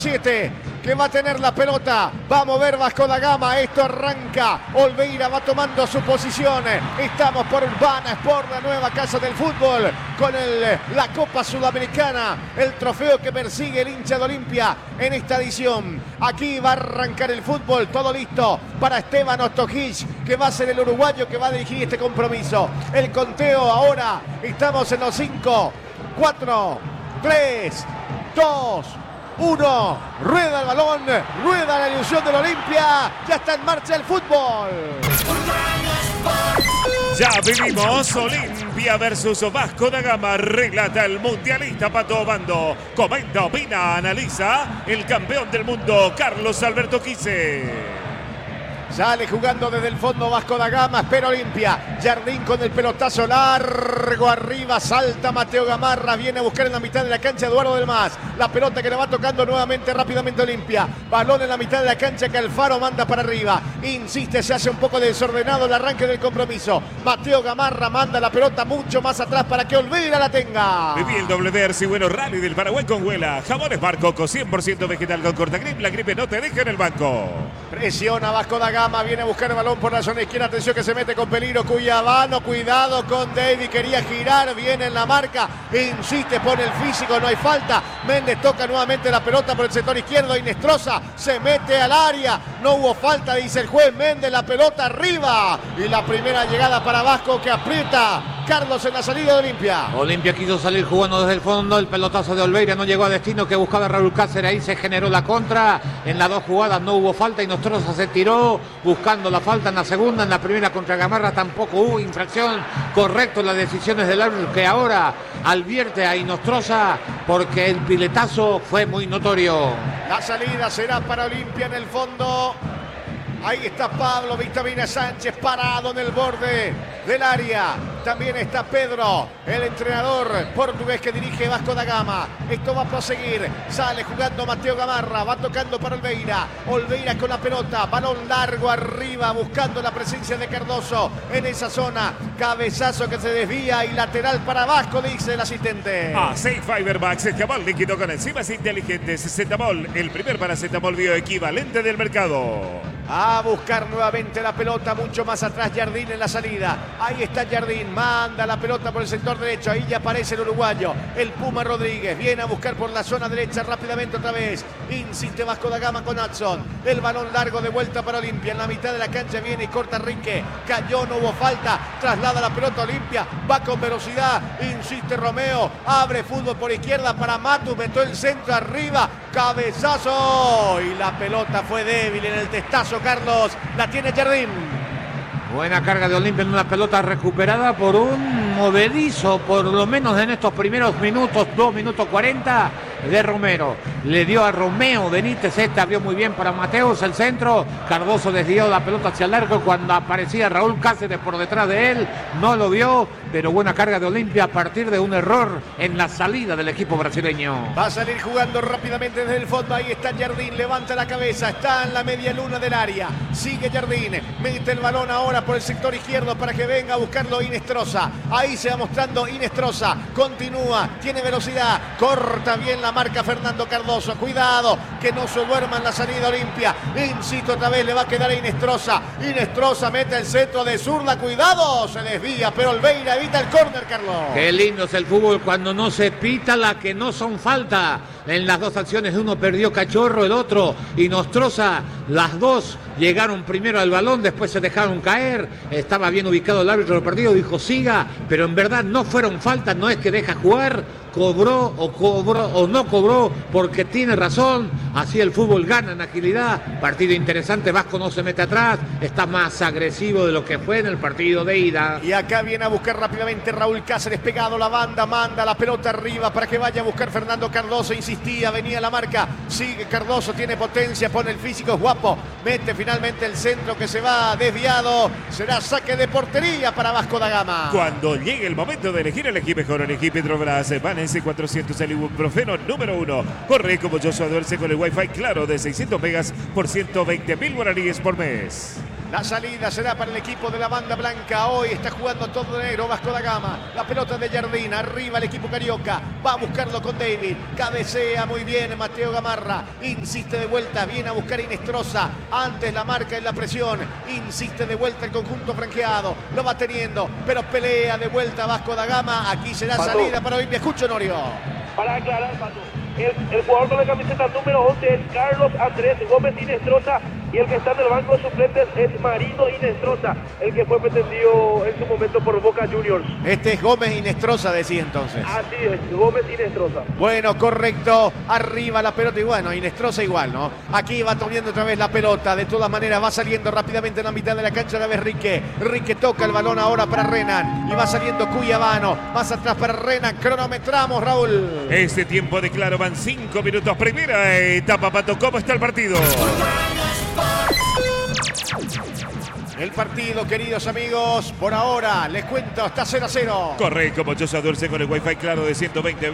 7 que va a tener la pelota, va a mover Vasco da Gama, esto arranca, Olveira va tomando su posición, estamos por Urbana Sport, la nueva casa del fútbol, con la Copa Sudamericana, el trofeo que persigue el hincha de Olimpia en esta edición. Aquí va a arrancar el fútbol, todo listo para Esteban Ostojic, que va a ser el uruguayo que va a dirigir este compromiso. El conteo ahora, estamos en los 5, 4, 3, 2, 1, rueda el balón, rueda la ilusión del Olimpia, ya está en marcha el fútbol. Ya vivimos Olimpia versus Vasco da Gama, relata el mundialista Pato Obando, comenta, opina, analiza el campeón del mundo Carlos Alberto Quise. Sale jugando desde el fondo Vasco da Gama, espera Olimpia. Jardín con el pelotazo largo arriba, salta Mateo Gamarra, viene a buscar en la mitad de la cancha Eduardo del Mas. La pelota que le va tocando nuevamente rápidamente Olimpia. Balón en la mitad de la cancha que Alfaro manda para arriba. Insiste, se hace un poco desordenado el arranque del compromiso. Mateo Gamarra manda la pelota mucho más atrás para que Olveira la tenga. Viví el WRC Bueno Rally del Paraguay con Huela. Jamones Barcoco, 100% vegetal con cortagrip. La gripe no te deja en el banco. Presiona Vasco da Gama, viene a buscar el balón por la zona izquierda, atención que se mete con peligro Cuyabano, cuidado con David, quería girar, viene en la marca, insiste, pone el físico, no hay falta, Méndez toca nuevamente la pelota por el sector izquierdo, Inestrosa se mete al área, no hubo falta, dice el juez, Méndez la pelota arriba, y la primera llegada para Vasco que aprieta Carlos en la salida de Olimpia. Olimpia quiso salir jugando desde el fondo, el pelotazo de Olveira no llegó a destino que buscaba Raúl Cáceres, ahí se generó la contra, en las dos jugadas no hubo falta y Nostroza se tiró buscando la falta en la segunda, en la primera contra Gamarra tampoco hubo infracción, correcto las decisiones del árbitro que ahora advierte a Inostroza porque el piletazo fue muy notorio. La salida será para Olimpia en el fondo. Ahí está Pablo Vitamina Sánchez parado en el borde del área. También está Pedro, el entrenador portugués que dirige Vasco da Gama. Esto va a proseguir. Sale jugando Mateo Gamarra. Va tocando para Olveira. Olveira con la pelota. Balón largo arriba buscando la presencia de Cardoso en esa zona. Cabezazo que se desvía y lateral para Vasco, dice el asistente. Safe Fiber Max, jabón líquido con enzimas inteligentes. Cetamol, el primer paracetamol bioequivalente del mercado. A buscar nuevamente la pelota, mucho más atrás Jardín en la salida. Ahí está Jardín, manda la pelota por el sector derecho. Ahí ya aparece el uruguayo, el Puma Rodríguez. Viene a buscar por la zona derecha rápidamente otra vez. Insiste Vasco da Gama con Adson. El balón largo de vuelta para Olimpia. En la mitad de la cancha viene y corta Rique. Cayó, no hubo falta. Traslada la pelota Olimpia. Va con velocidad. Insiste Romeo. Abre fútbol por izquierda para Matu. Metió el centro arriba. Cabezazo. Y la pelota fue débil en el testazo, Carlos. La tiene Jardín. Buena carga de Olimpia en una pelota recuperada por un movedizo, por lo menos en estos primeros minutos, 2 minutos 40 de Romero. Le dio a Romeo Benítez, abrió muy bien para Mateos, el centro. Cardoso desvió la pelota hacia el arco cuando aparecía Raúl Cáceres por detrás de él. No lo vio, pero buena carga de Olimpia a partir de un error en la salida del equipo brasileño. Va a salir jugando rápidamente desde el fondo. Ahí está Jardín, levanta la cabeza, está en la media luna del área. Sigue Jardín, mete el balón ahora por el sector izquierdo para que venga a buscarlo Inestrosa. Ahí se va mostrando Inestrosa, continúa, tiene velocidad, corta bien la marca Fernando Cardoso. Cuidado que no se duerma en la salida Olimpia. Insisto, otra vez le va a quedar a Inestrosa. Inestrosa mete el centro de zurda, cuidado, se desvía, pero Olveira evita el córner, Carlos. Qué lindo es el fútbol cuando no se pita la que no son falta. En las dos acciones uno perdió Cachorro, el otro Inostroza. Las dos llegaron primero al balón, después se dejaron caer. Estaba bien ubicado el árbitro del partido, dijo siga, pero en verdad no fueron faltas, no es que deja jugar. Cobró o no cobró porque tiene razón, así el fútbol gana en agilidad. Partido interesante, Vasco no se mete atrás, está más agresivo de lo que fue en el partido de ida. Y acá viene a buscar rápidamente Raúl Cáceres, pegado la banda, manda la pelota arriba para que vaya a buscar Fernando Cardoso. Insistía, venía la marca, sigue Cardoso, tiene potencia, pone el físico, es guapo, mete finalmente el centro que se va desviado. Será saque de portería para Vasco da Gama. Cuando llegue el momento de elegir el equipo mejor, el equipo Hidrobras Vanesse 400, el ibuprofeno número 1. Corre como Joshua Duerce con el Wi-Fi claro de 600 megas por 120.000 guaraníes por mes. La salida será para el equipo de la banda blanca. Hoy está jugando todo de negro Vasco da Gama. La pelota de Jardín. Arriba el equipo carioca. Va a buscarlo con David. Cabecea muy bien Mateo Gamarra. Insiste de vuelta. Viene a buscar Inestrosa. Antes la marca en la presión. Insiste de vuelta el conjunto franqueado. Lo va teniendo. Pero pelea de vuelta Vasco da Gama. Aquí será salida para Olimpia. Escucho, Norio. Para aclarar, Pato. El jugador con la camiseta número 11 es Carlos Andrés Gómez Inestrosa, y el que está en el banco de suplentes es Marino Inestrosa, el que fue pretendido en su momento por Boca Juniors. Este es Gómez Inestrosa, decía entonces. Así es, Gómez Inestrosa. Bueno, correcto. Arriba la pelota y bueno, Inestrosa igual, ¿no? Aquí va tomando otra vez la pelota. De todas maneras va saliendo rápidamente en la mitad de la cancha de vez Rique. Rique toca el balón ahora para Renan. Y va saliendo Cuyabano. Más atrás para Renan. Cronometramos, Raúl. Este tiempo de claro van 5 minutos. Primera etapa, Pato. ¿Cómo está el partido? El partido, queridos amigos, por ahora, les cuento, está 0-0. Corre como Chosa Dulce con el Wi-Fi claro de 120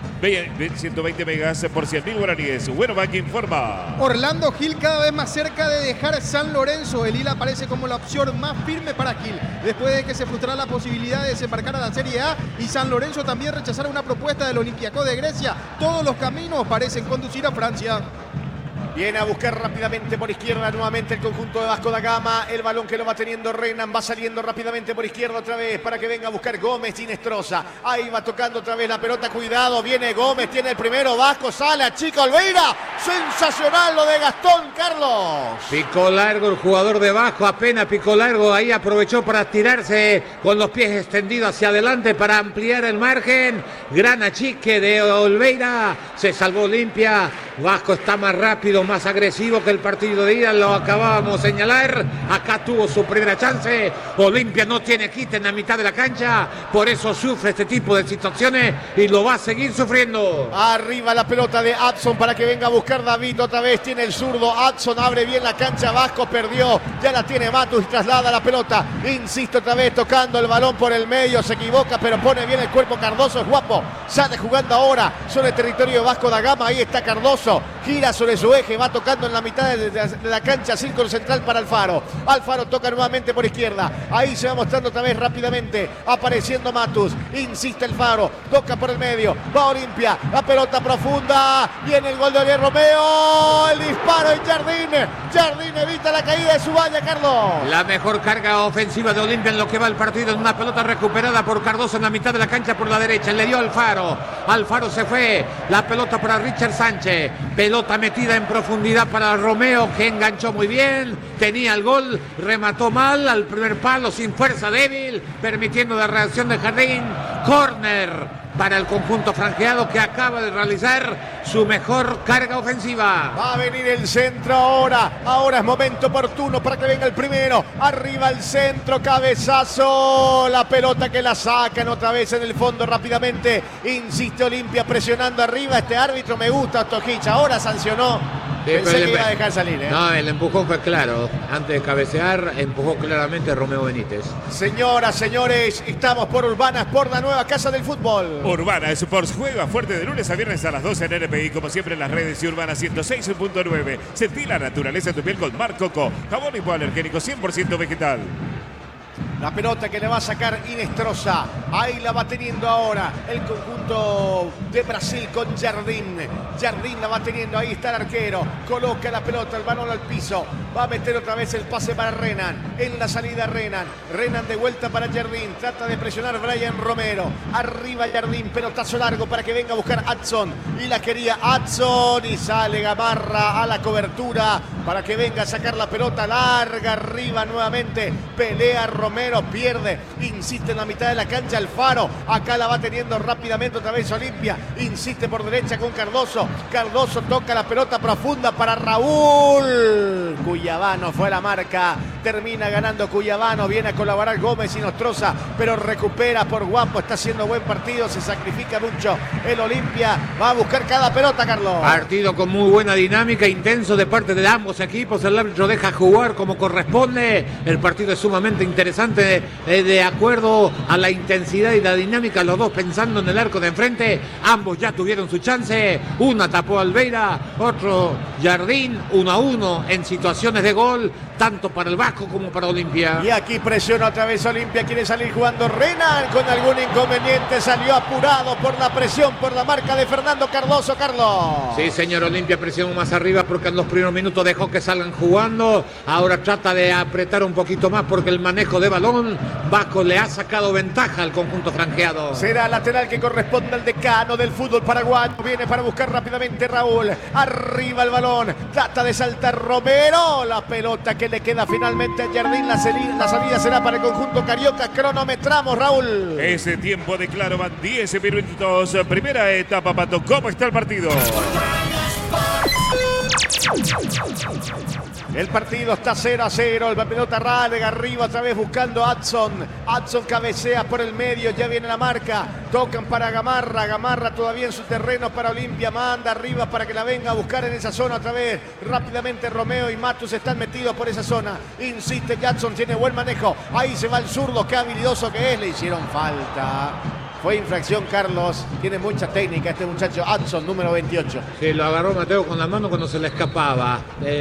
megas por 100.000 guaraníes. Bueno, va que informa. Orlando Gil cada vez más cerca de dejar San Lorenzo. El Lille aparece como la opción más firme para Gil, después de que se frustrara la posibilidad de desembarcar a la Serie A y San Lorenzo también rechazara una propuesta del Olympiacos de Grecia. Todos los caminos parecen conducir a Francia. Viene a buscar rápidamente por izquierda nuevamente el conjunto de Vasco da Gama. El balón que lo va teniendo Renan. Va saliendo rápidamente por izquierda otra vez para que venga a buscar Gómez Inestrosa. Ahí va tocando otra vez la pelota. Cuidado, viene Gómez, tiene el primero. Vasco, sale, chica Olveira. Sensacional lo de Gastón, Carlos. Picó largo el jugador de Vasco, apenas picó largo. Ahí aprovechó para tirarse con los pies extendidos hacia adelante para ampliar el margen. Gran achique de Olveira. Se salvó Olimpia. Vasco está más rápido, más agresivo que el partido de ida, lo acabábamos de señalar. Acá tuvo su primera chance. Olimpia no tiene quite en la mitad de la cancha, por eso sufre este tipo de situaciones y lo va a seguir sufriendo. Arriba la pelota de Adson para que venga a buscar David otra vez. Tiene el zurdo. Adson abre bien la cancha. Vasco perdió. Ya la tiene Matus y traslada la pelota. Insiste otra vez tocando el balón por el medio. Se equivoca, pero pone bien el cuerpo. Cardoso es guapo. Sale jugando ahora sobre el territorio de Vasco da Gama. Ahí está Cardoso. Gira sobre su eje. Va tocando en la mitad de la cancha. Círculo central para Alfaro. Alfaro toca nuevamente por izquierda. Ahí se va mostrando otra vez rápidamente. Apareciendo Matus. Insiste Alfaro. Toca por el medio. Va Olimpia. La pelota profunda. Viene el gol de Ariel Romeo. El disparo en Jardín. Jardín evita la caída de su valla, Carlos. La mejor carga ofensiva de Olimpia en lo que va el partido. En una pelota recuperada por Cardoso en la mitad de la cancha por la derecha. Le dio Alfaro. Alfaro se fue. La pelota para Richard Sánchez. Pelota metida en profundidad para Romeo, que enganchó muy bien. Tenía el gol. Remató mal al primer palo, sin fuerza, débil, permitiendo la reacción de Jardín. Córner para el conjunto franjeado, que acaba de realizar su mejor carga ofensiva. Va a venir el centro ahora. Ahora es momento oportuno para que venga el primero. Arriba el centro, cabezazo. La pelota que la sacan otra vez en el fondo rápidamente. Insiste Olimpia presionando arriba. Este árbitro me gusta, Tojic. Ahora sancionó. Pensé que iba a dejar salir, ¿eh? No, el empujón fue claro. Antes de cabecear, empujó claramente Romeo Benítez. Señoras, señores, estamos por Urbana Sport, la nueva casa del fútbol. Urbana Sports juega fuerte de lunes a viernes a las 12 en RPI, como siempre en las redes y Urbana 106.9. Sentí la naturaleza en tu piel con Mar Coco, jabón hipoalergénico 100% vegetal. La pelota que le va a sacar Inestrosa. Ahí la va teniendo ahora el conjunto de Brasil con Jardín. Jardín la va teniendo. Ahí está el arquero. Coloca la pelota, el balón al piso. Va a meter otra vez el pase para Renan. En la salida Renan. Renan de vuelta para Jardín. Trata de presionar Brian Romero. Arriba Jardín. Pelotazo largo para que venga a buscar Adson. Y la quería Adson. Y sale Gamarra a la cobertura para que venga a sacar la pelota larga. Arriba nuevamente. Pelea Romero. Pierde, insiste en la mitad de la cancha Alfaro, acá la va teniendo rápidamente otra vez Olimpia, insiste por derecha con Cardoso, Cardoso toca la pelota profunda para Raúl, Cuyabano fue la marca, termina ganando Cuyabano, viene a colaborar Gómez Inestrosa, pero recupera por guapo, está haciendo buen partido, se sacrifica mucho el Olimpia, va a buscar cada pelota, Carlos. Partido con muy buena dinámica, intenso de parte de ambos equipos, el árbitro deja jugar como corresponde, el partido es sumamente interesante. De acuerdo a la intensidad y la dinámica, los dos pensando en el arco de enfrente, ambos ya tuvieron su chance, una tapó Alveira, otro Jardín, 1-1 en situaciones de gol, tanto para el Vasco Vasco como para Olimpia. Y aquí presiona otra vez Olimpia, quiere salir jugando Renan con algún inconveniente, salió apurado por la presión, por la marca de Fernando Cardoso. Carlos. Sí, señor, Olimpia presionó más arriba porque en los primeros minutos dejó que salgan jugando. Ahora trata de apretar un poquito más porque el manejo de balón, Vasco le ha sacado ventaja al conjunto franqueado. Será lateral que corresponde al decano del fútbol paraguayo. Viene para buscar rápidamente Raúl. Arriba el balón. Trata de saltar Romero. La pelota que le queda finalmente a Jardín. La salida será para el conjunto carioca. Cronometramos, Raúl. Ese tiempo de claro van 10 minutos. Primera etapa, Pato. ¿Cómo está el partido? El partido está 0-0. La pelota rálega arriba, otra vez buscando a Adson. Adson cabecea por el medio, ya viene la marca. Tocan para Gamarra. Gamarra todavía en su terreno para Olimpia. Manda arriba para que la venga a buscar en esa zona otra vez. Rápidamente Romeo y Matus están metidos por esa zona. Insiste Jackson, tiene buen manejo. Ahí se va el zurdo, qué habilidoso que es. Le hicieron falta. Fue infracción, Carlos. Tiene mucha técnica este muchacho, Adson, número 28. Sí, lo agarró Mateo con la mano cuando se le escapaba.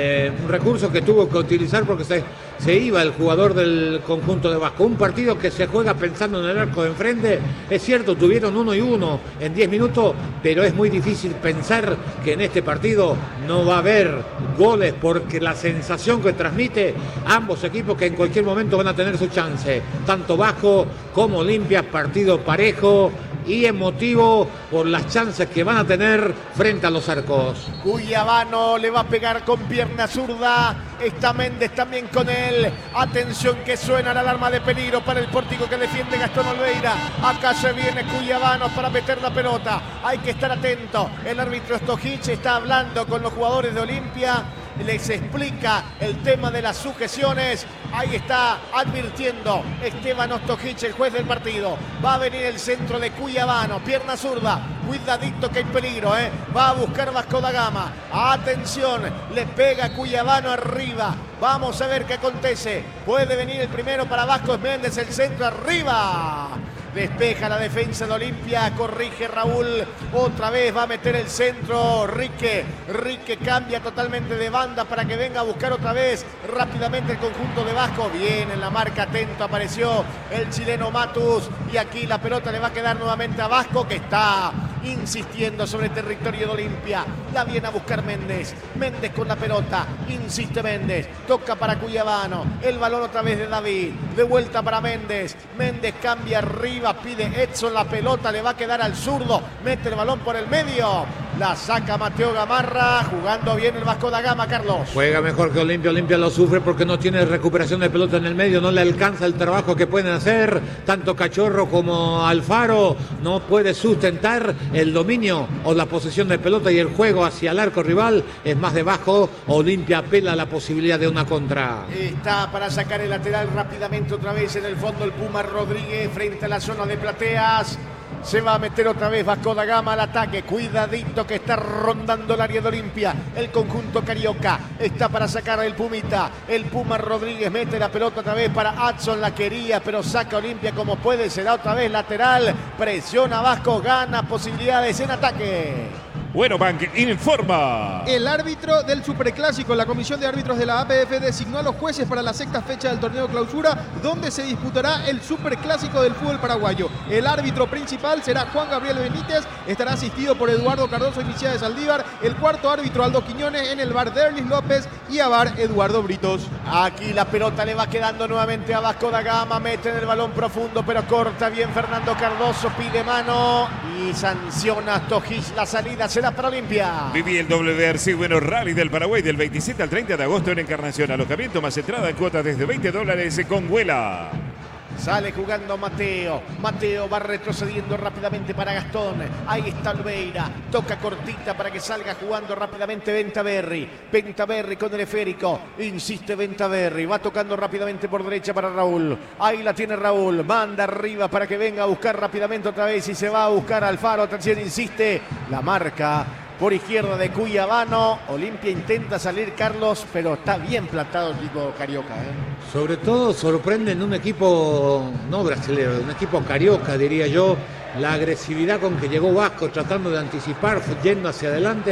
Un recurso que tuvo que utilizar porque se iba el jugador del conjunto de Vasco. Un partido que se juega pensando en el arco de enfrente. Es cierto, tuvieron 1-1 en 10 minutos, pero es muy difícil pensar que en este partido no va a haber goles porque la sensación que transmite ambos equipos que en cualquier momento van a tener su chance. Tanto Vasco como Olimpia, partido parejo y emotivo por las chances que van a tener frente a los arcos. Cuyabano le va a pegar con pierna zurda. Está Méndez también con él. Atención que suena la alarma de peligro para el pórtico que defiende Gastón Olveira. Acá se viene Cuyabano para meter la pelota. Hay que estar atento. El árbitro Stojic está hablando con los jugadores de Olimpia. Les explica el tema de las sujeciones. Ahí está advirtiendo Esteban Ostojic, el juez del partido. Va a venir el centro de Cuyabano, pierna zurda. Cuidadito que hay peligro, Va a buscar Vasco da Gama. Atención, le pega Cuyabano arriba. Vamos a ver qué acontece. Puede venir el primero para Vasco Méndez, el centro arriba. Despeja la defensa de Olimpia, corrige Raúl, otra vez va a meter el centro, Rique cambia totalmente de banda para que venga a buscar otra vez rápidamente el conjunto de Vasco, viene en la marca, atento, apareció el chileno Matus y aquí la pelota le va a quedar nuevamente a Vasco que está insistiendo sobre el territorio de Olimpia, la viene a buscar Méndez con la pelota, insiste Méndez, toca para Cuyabano, el balón otra vez de David, de vuelta para Méndez cambia arriba, pide Edson la pelota, le va a quedar al zurdo, mete el balón por el medio, la saca Mateo Gamarra, jugando bien el Vasco da Gama, Carlos. Juega mejor que Olimpia, Olimpia lo sufre porque no tiene recuperación de pelota en el medio, no le alcanza el trabajo que pueden hacer, tanto Cachorro como Alfaro, no puede sustentar el dominio o la posesión de pelota y el juego hacia el arco rival es más de bajo, Olimpia apela a la posibilidad de una contra. Está para sacar el lateral rápidamente otra vez en el fondo el Puma Rodríguez frente a la zona de plateas. Se va a meter otra vez Vasco da Gama al ataque. Cuidadito que está rondando el área de Olimpia. El conjunto carioca está para sacar el Pumita. El Puma Rodríguez mete la pelota otra vez para Adson. La quería, pero saca Olimpia como puede. Se da otra vez lateral. Presiona Vasco. Gana posibilidades en ataque. Bueno, Bank informa. El árbitro del Superclásico, la comisión de árbitros de la APF designó a los jueces para la sexta fecha del torneo clausura, donde se disputará el Superclásico del fútbol paraguayo. El árbitro principal será Juan Gabriel Benítez, estará asistido por Eduardo Cardoso y Michía de Saldívar. El cuarto árbitro Aldo Quiñones, en el VAR Derlis López y a VAR Eduardo Britos. Aquí la pelota le va quedando nuevamente a Vasco da Gama, mete en el balón profundo, pero corta bien Fernando Cardoso, pide mano y sanciona Stojic. La salida será para Olimpia. Viví el WRC Bueno Rally del Paraguay del 27 al 30 de agosto en Encarnación. Alojamiento más entrada en cuotas desde $20 con Huela. Sale jugando Mateo. Mateo va retrocediendo rápidamente para Gastón. Ahí está Olveira. Toca cortita para que salga jugando rápidamente Ventaverri. Ventaverri con el esférico. Insiste Ventaverri. Va tocando rápidamente por derecha para Raúl. Ahí la tiene Raúl. Manda arriba para que venga a buscar rápidamente otra vez. Y se va a buscar Alfaro. Atención, insiste. La marca por izquierda de Cuyabano. Olimpia intenta salir, Carlos, pero está bien plantado el equipo carioca. Sobre todo sorprende en un equipo no brasileño, un equipo carioca, diría yo, la agresividad con que llegó Vasco tratando de anticipar, yendo hacia adelante.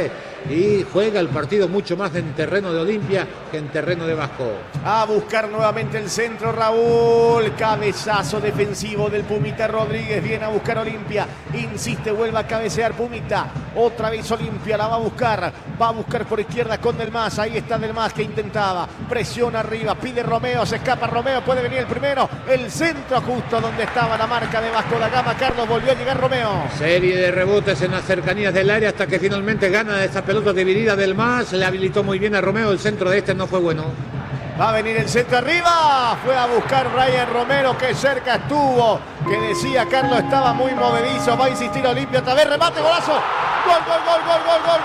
y juega el partido mucho más en terreno de Olimpia que en terreno de Vasco. A buscar nuevamente el centro, Raúl. Cabezazo defensivo del Pumita Rodríguez. Viene a buscar Olimpia. Insiste, vuelve a cabecear Pumita. Otra vez Olimpia la va a buscar. Va a buscar por izquierda con Del Mas. Ahí está Del Mas que intentaba. Presiona arriba. Pide Romeo. Se escapa Romeo. Puede venir el primero. El centro justo donde estaba la marca de Vasco da Gama. Carlos, volvió a llegar Romeo. Serie de rebotes en las cercanías del área hasta que finalmente gana esa pelota dividida Del Mas. Le habilitó muy bien a Romeo. El centro de este no fue bueno. Va a venir el centro arriba. Fue a buscar Brian Romero, que cerca estuvo. Que decía Carlos, estaba muy movedizo. Va a insistir Olimpia otra vez. Remate, golazo. Gol, gol, gol, gol, gol, gol.